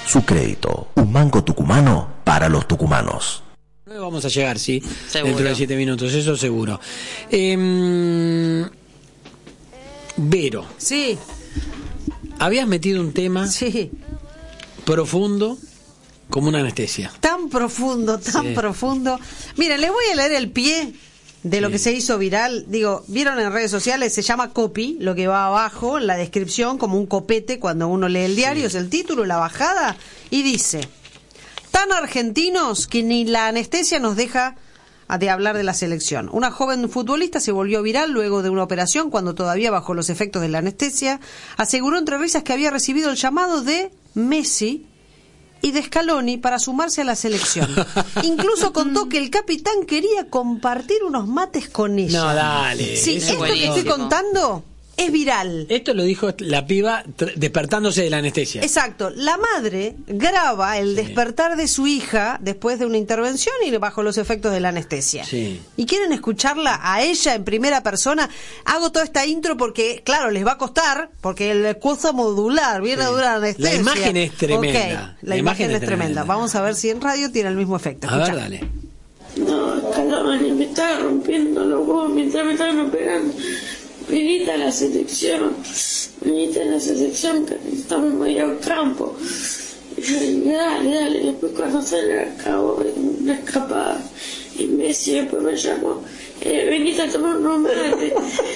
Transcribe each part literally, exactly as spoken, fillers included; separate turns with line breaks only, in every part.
Su crédito, un banco tucumano para los tucumanos.
No vamos a llegar, sí,
seguro.
Dentro de siete minutos, eso seguro. Eh, Vero.
Sí.
Habías metido un tema
sí.
profundo como una anestesia.
Tan profundo, tan sí. profundo. Miren, les voy a leer el pie de lo sí. que se hizo viral. Digo, vieron en redes sociales, se llama copy, lo que va abajo, en la descripción, como un copete cuando uno lee el diario, sí. es el título, la bajada, y dice: tan argentinos que ni la anestesia nos deja de hablar de la selección. Una joven futbolista se volvió viral luego de una operación cuando todavía bajo los efectos de la anestesia aseguró entre risas que había recibido el llamado de Messi y de Scaloni para sumarse a la selección. Incluso contó que el capitán quería compartir unos mates con ella.
No, dale.
Sí, esto que estoy contando es viral.
Esto lo dijo la piba despertándose de la anestesia.
Exacto. La madre graba el sí. despertar de su hija después de una intervención y bajo los efectos de la anestesia.
Sí.
¿Y quieren escucharla a ella en primera persona? Hago toda esta intro porque, claro, les va a costar, porque el cosa modular viene sí. a durar anestesia.
La imagen es tremenda.
Okay. La,
la
imagen,
imagen
es
es
tremenda.
tremenda.
Vamos a ver si en radio tiene el mismo efecto.
A
Escucha.
ver, dale.
No, Scaloni me estaba rompiendo los huevos mientras me estaban operando. Venite a la selección, venite a la selección que necesitamos medio al campo. Y yo dije, dale, dale. Después cuando se le acabó una escapada y Messi después me llamó, eh, venite a tomar unos mates.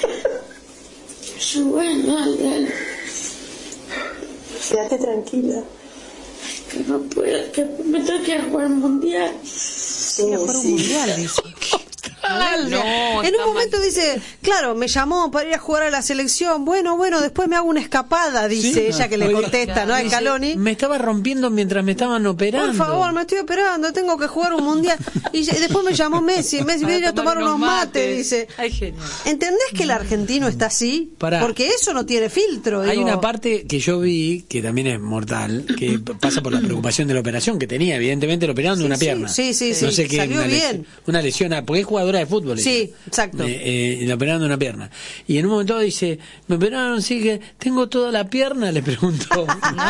Yo, bueno, dale, dale.
Quédate tranquila.
Que no puedo, que me tengo que ir a jugar el mundial.
Sí, a jugar un
sí.
mundial, dice.
No,
en un momento
mal.
dice, claro, me llamó para ir a jugar a la selección. Bueno, bueno, después me hago una escapada, dice
sí,
ella, que le
oiga,
contesta, ¿no? A Scaloni.
Me estaba rompiendo mientras me estaban operando.
Por favor, me estoy operando, tengo que jugar un mundial. Y después me llamó Messi, Messi viene a tomar unos mates, mates, dice.
Ay, genial.
¿Entendés que el argentino está así?
Pará.
Porque eso no tiene filtro.
Hay
digo.
una parte que yo vi, que también es mortal, que pasa por la preocupación de la operación que tenía. Evidentemente lo operaron de
sí,
una
sí,
pierna.
Sí, sí, sí.
No sé
sí.
qué,
Salió
una
bien.
Lesión, una lesión, porque es jugadora de fútbol.
Sí,
ella.
exacto.
Eh, eh, le operaron de una pierna. Y en un momento dice, me operaron, sí que tengo toda la pierna, le preguntó.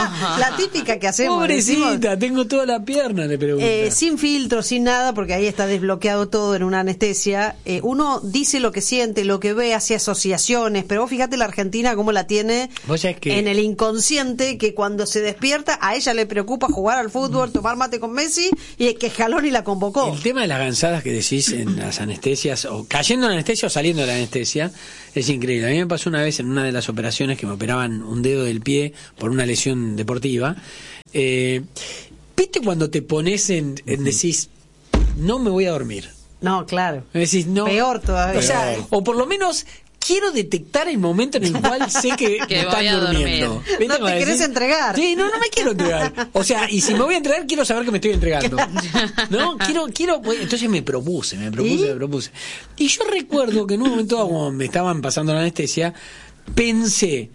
La típica que hacemos.
Pobrecita,
decimos,
tengo toda la pierna, le pregunta.
Eh, sin filtro, sin nada, porque ahí está desbloqueado todo en una anestesia. Eh, uno dice lo que siente, lo que ve, hace asociaciones, pero vos fíjate la Argentina cómo la tiene
que...
en el inconsciente, que cuando se despierta a ella le preocupa jugar al fútbol, tomar mate con Messi, y que Scaloni la convocó.
El tema de las gansadas que decís en las anestesias, o cayendo en la anestesia o saliendo de la anestesia, es increíble. A mí me pasó una vez en una de las operaciones que me operaban un dedo del pie por una lesión deportiva. Eh, ¿Viste cuando te pones en, en decís, no me voy a dormir?
No, claro.
Me decís, no.
Peor todavía.
O sea, o por lo menos quiero detectar el momento en el cual sé que,
que
me están durmiendo.
No te querés entregar.
Sí, no, no me quiero entregar. O sea, y si me voy a entregar, quiero saber que me estoy entregando. ¿No? Quiero, quiero, pues, entonces me propuse, me propuse,
¿Y?
me propuse. Y yo recuerdo que en un momento, como me estaban pasando la anestesia, pensé,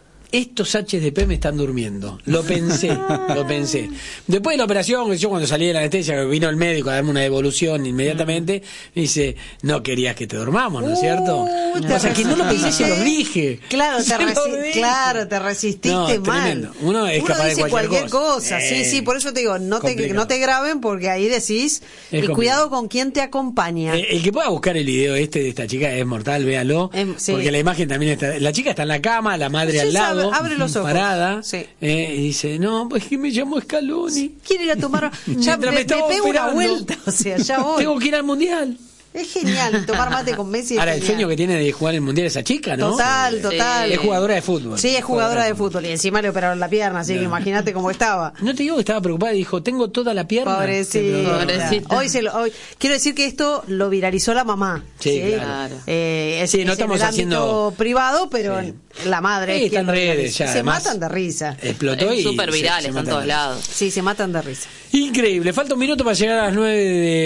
estos H D P me están durmiendo. Lo pensé, lo pensé. Después de la operación, yo cuando salí de la anestesia, vino el médico a darme una devolución inmediatamente, me dice, no querías que te dormamos, ¿no es cierto?
Uh,
o sea, que no lo pensé, se los dije.
Claro, te,
Se los
resi
dije.
claro, te resististe
no,
mal.
Tremendo. Uno es
Uno
capaz
dice
de cualquier,
cualquier cosa.
cosa.
Sí,
Eh,
sí, por eso te digo, no te, no te graben porque ahí decís, y
complicado.
cuidado con quién te acompaña.
Eh, el que pueda buscar el video este de esta chica es mortal, véalo,
eh, sí.
porque la imagen también está, la chica está en la cama, la madre
Sí,
al lado,
sabe, abre los ojos.
parada,
Sí.
eh, y dice, no, pues que me llamo Scaloni.
Quiero ir a tomar, ya me,
me
me
estaba
pego una
operando.
vuelta, o sea, ya voy.
Tengo que ir al mundial.
Es genial, tomar mate con Messi es
Ahora, el
genial.
sueño que tiene de jugar el mundial esa chica, ¿no?
Total, total.
Es jugadora de fútbol.
Sí, es jugadora de fútbol y encima le operaron la pierna, así que imagínate cómo estaba.
No te digo que estaba preocupada, dijo, tengo toda la pierna.
Pobrecita.
Pobrecita.
Hoy se lo, hoy, quiero decir que esto lo viralizó la mamá.
Sí,
¿sí?
claro.
Eh, es,
Sí, no
es
estamos
en el
haciendo-
ámbito privado, pero
Sí.
la madre
Sí,
es quien
está en
lo
redes
viraliza.
ya,
Se
además.
matan de risa.
Explotó
Es
y
súper
se-
viral,
se
está en
matan
todos
de-
lados.
Sí, se matan de risa.
Increíble, falta un minuto para llegar a las nueve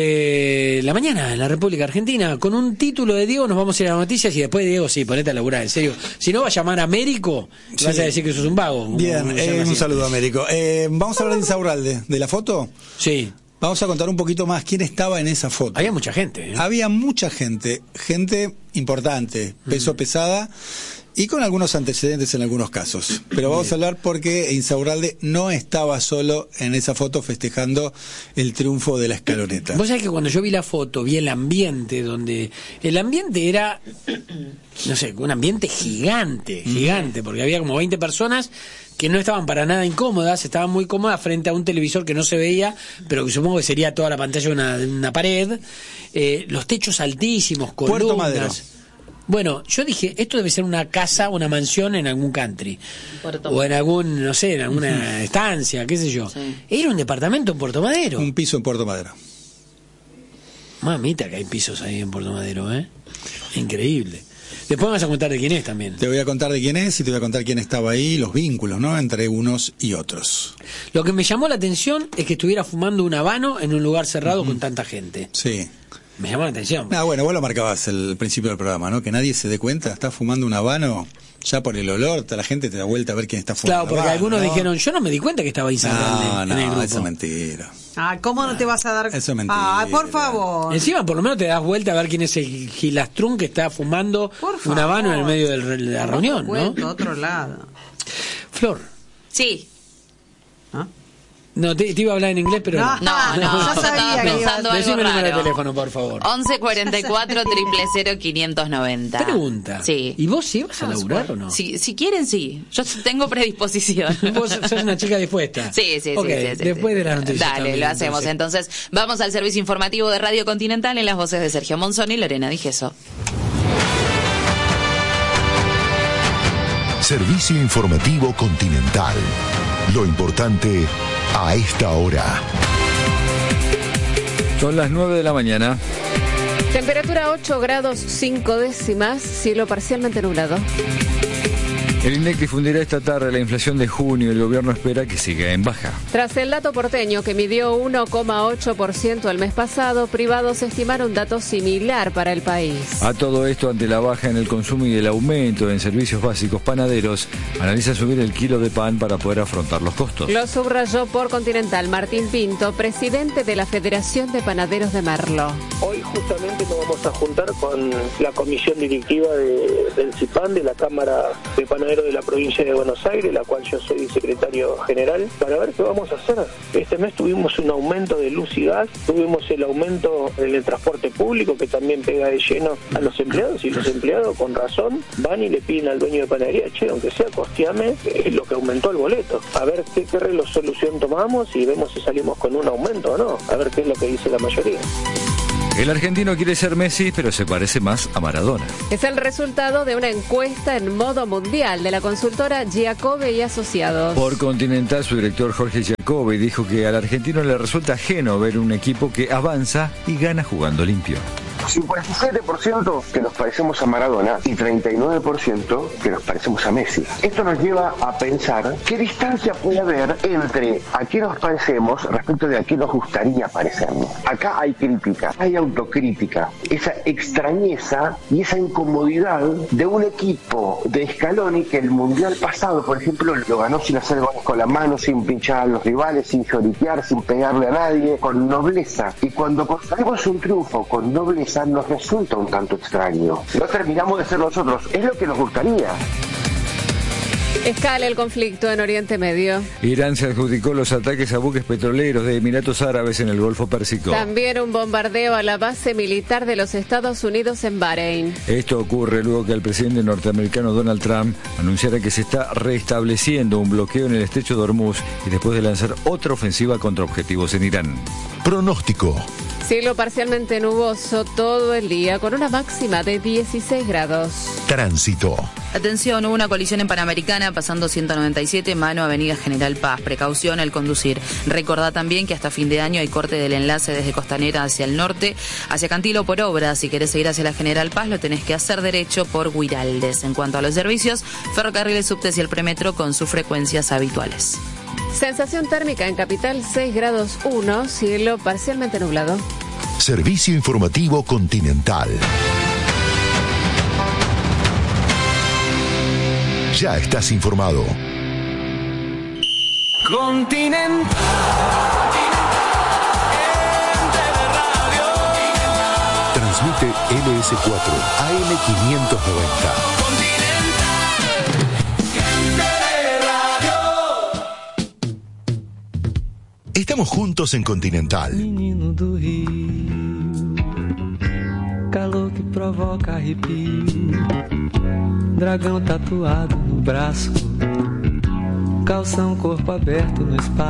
de la mañana en la República Argentina. Con un título de Diego nos vamos a ir a las noticias y después Diego, sí, ponete a laburar, en serio. Si no va a llamar a Américo,
Sí.
vas a decir que sos un vago. como
Bien,
se
eh,
llama
un
así.
saludo, Américo. Eh, vamos a hablar de Insaurralde, de la foto.
Sí,
Vamos a contar un poquito más quién estaba en esa foto.
había mucha gente. ¿eh?
Había mucha gente, gente importante, peso pesada. Y con algunos antecedentes en algunos casos. Pero vamos a hablar porque Insaurralde no estaba solo en esa foto festejando el triunfo de la escaloneta.
Vos sabés que cuando yo vi la foto, vi el ambiente, donde el ambiente era, no sé, un ambiente gigante, gigante, porque había como veinte personas que no estaban para nada incómodas, estaban muy cómodas frente a un televisor que no se veía, pero que supongo que sería toda la pantalla de una, de una pared, eh, los techos altísimos, columnas.
Puerto Madero.
Bueno, yo dije, esto debe ser una casa, una mansión en algún country. Puerto o en algún, no sé, en alguna uh-huh. estancia, qué sé yo. Sí. Era un departamento en Puerto Madero.
Un piso en Puerto Madero.
Mamita que hay pisos ahí en Puerto Madero, ¿eh? Increíble. Después me vas a contar de quién es también.
Te voy a contar de quién es y te voy a contar quién estaba ahí, los vínculos, ¿no? Entre unos y otros.
Lo que me llamó la atención es que estuviera fumando un habano en un lugar cerrado uh-huh. con tanta gente.
Sí.
Me llamó la atención.
Ah, bueno, vos lo marcabas al principio del programa, ¿no? Que nadie se dé cuenta, está fumando un habano, ya por el olor, la gente te da vuelta a ver quién está fumando.
Claro, porque
habano,
algunos
¿no?
dijeron, yo no me di cuenta que estaba Insaurralde
no,
en el grupo.
No, eso es mentira.
Ah, ¿cómo no te vas a dar cuenta?
Eso es mentira.
Ah, por favor.
Encima, por lo menos te das vuelta a ver quién es el gilastrún que está fumando un habano en el medio de la reunión, ¿no?
¿no? Otro lado.
Flor.
Sí.
¿Ah? No, te, te iba a hablar en inglés, pero no.
No, no, no
yo sabía
estaba pensando algo
Decime el número de
raro.
teléfono, por favor.
once cuarenta y cuatro, cero cero, quinientos noventa.
Pregunta.
Sí.
¿Y vos sí vas a laburar o no?
Si, si quieren, sí. Yo tengo predisposición.
Vos sos una chica dispuesta.
Sí, sí,
okay,
sí, sí, sí.
Después de las noticias.
Dale,
también,
lo hacemos. Entonces. entonces, vamos al servicio informativo de Radio Continental en las voces de Sergio Monzón y Lorena Digeso.
Servicio informativo Continental. Lo importante a esta hora.
Son las nueve de la mañana.
Temperatura ocho grados cinco décimas, cielo parcialmente nublado.
El INDEC difundirá esta tarde la inflación de junio y el gobierno espera que siga en baja.
Tras el dato porteño que midió uno coma ocho por ciento el mes pasado, privados estimaron un dato similar para el país.
A todo esto, ante la baja en el consumo y el aumento en servicios básicos, panaderos analizan subir el kilo de pan para poder afrontar los costos.
Lo subrayó por Continental Martín Pinto, presidente de la Federación de Panaderos de Merlo.
Hoy justamente nos vamos a juntar con la comisión directiva de, del CIPAN, de la Cámara de Panaderos de la provincia de Buenos Aires, la cual yo soy secretario general, para ver qué vamos a hacer. Este mes tuvimos un aumento de luz y gas, tuvimos el aumento en el transporte público que también pega de lleno a los empleados, y los empleados con razón van y le piden al dueño de panadería, che, aunque sea costeame eh, lo que aumentó el boleto, a ver qué, qué resolución tomamos y vemos si salimos con un aumento o no, a ver qué es lo que dice la mayoría.
El argentino quiere ser Messi, pero se parece más a Maradona.
Es el resultado de una encuesta en modo mundial de la consultora Giacobbe y Asociados.
Por Continental, su director Jorge Giacobbe dijo que al argentino le resulta ajeno ver un equipo que avanza y gana jugando limpio.
cincuenta y siete por ciento que nos parecemos a Maradona y treinta y nueve por ciento que nos parecemos a Messi. Esto nos lleva a pensar qué distancia puede haber entre a qué nos parecemos respecto de a qué nos gustaría parecernos. Acá hay crítica, hay autocrítica, esa extrañeza y esa incomodidad de un equipo de Scaloni que el Mundial pasado, por ejemplo, lo ganó sin hacer goles con la mano, sin pinchar a los rivales, sin lloriquear, sin pegarle a nadie, con nobleza. Y cuando conseguimos un triunfo con nobleza, nos resulta un tanto extraño. No terminamos de ser nosotros, es lo que nos gustaría.
Escala el conflicto en Oriente Medio.
Irán se adjudicó los ataques a buques petroleros de Emiratos Árabes en el Golfo Pérsico.
También un bombardeo a la base militar de los Estados Unidos en Bahrein.
Esto ocurre luego que el presidente norteamericano Donald Trump anunciara que se está restableciendo un bloqueo en el estrecho de Hormuz y después de lanzar otra ofensiva contra objetivos en Irán.
Pronóstico.
Cielo parcialmente nuboso todo el día con una máxima de dieciséis grados.
Tránsito.
Atención, hubo una colisión en Panamericana pasando ciento noventa y siete, mano Avenida General Paz. Precaución al conducir. Recordá también que hasta fin de año hay corte del enlace desde Costanera hacia el norte, hacia Cantilo por obra. Si querés seguir hacia la General Paz, lo tenés que hacer derecho por Guiraldes. En cuanto a los servicios, ferrocarriles, subtes y el premetro con sus frecuencias habituales.
Sensación térmica en Capital seis grados uno, cielo parcialmente nublado.
Servicio informativo Continental. Ya estás informado.
Continental.
Transmite L S cuatro A M quinientos noventa.
Continental.
Estamos juntos en Continental.
Menino do Rio, calor que provoca arrepio, dragão tatuado no braço, calção corpo aberto no espaço.